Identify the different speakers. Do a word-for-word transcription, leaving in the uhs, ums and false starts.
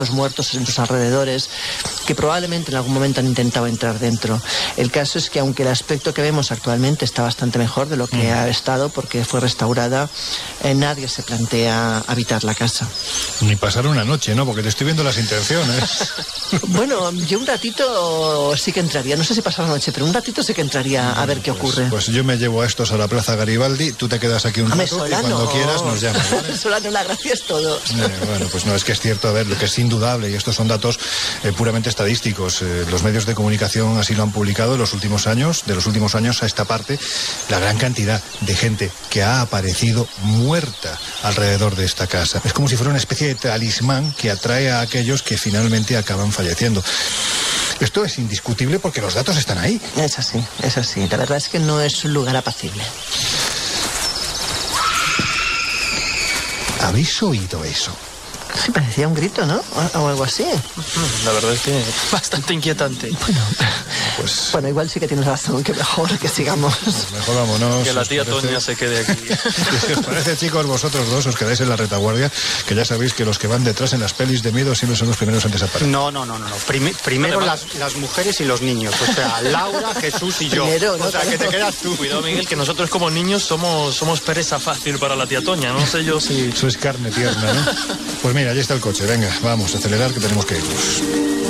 Speaker 1: muertos en sus alrededores, que probablemente en algún momento han intentado entrar dentro. El caso es que aunque el aspecto que vemos actualmente está bastante mejor de lo que mm. ha estado porque fue restaurada, eh, nadie se plantea habitar la casa.
Speaker 2: Ni pasar una noche, ¿no? Porque te estoy viendo las intenciones.
Speaker 1: Bueno, yo un ratito sí que entraría, no sé si pasar la noche, pero un ratito sí que entraría a ver qué
Speaker 2: pues,
Speaker 1: ocurre.
Speaker 2: Pues yo me llevo a estos a la Plaza Garibaldi, tú te quedas aquí un
Speaker 1: a
Speaker 2: rato y cuando quieras nos llamas, ¿vale?
Speaker 1: Solano, la gracia es todo.
Speaker 2: Eh, bueno, pues no, es que es cierto, a ver, lo que es indudable, y estos son datos eh, puramente estadísticos, eh, los medios de comunicación así lo han publicado en los últimos años, de los últimos años a esta parte, la gran cantidad de gente que ha aparecido muerta alrededor de esta casa. Es como si fuera una especie de talismán que atrae a aquellos que finalmente acaban falleciendo. Esto es indiscutible porque los datos están ahí.
Speaker 1: Es así, es así. La verdad es que no es un lugar apacible.
Speaker 2: ¿Habéis oído eso?
Speaker 1: Sí, parecía un grito, ¿no? O, o algo así.
Speaker 3: La verdad es que bastante inquietante.
Speaker 1: Bueno, pues... bueno, igual sí que tienes razón, que mejor que sigamos.
Speaker 2: Pues mejor vámonos.
Speaker 3: Que la tía Toña se quede aquí.
Speaker 2: Si os parece, chicos, vosotros dos os quedáis en la retaguardia, que ya sabéis que los que van detrás en las pelis de miedo siempre son los primeros en desaparecer.
Speaker 4: No, no, no, no. Prim primero las, las mujeres y los niños. O sea, Laura, Jesús y yo.
Speaker 1: Primero, no,
Speaker 4: o sea, que te quedas tú.
Speaker 3: Cuidado, Miguel, que nosotros como niños somos, somos presa fácil para la tía Toña. No sé yo si...
Speaker 2: Eso es carne tierna, ¿no? Pues mira, allí está el coche. Venga, vamos a acelerar que tenemos que irnos.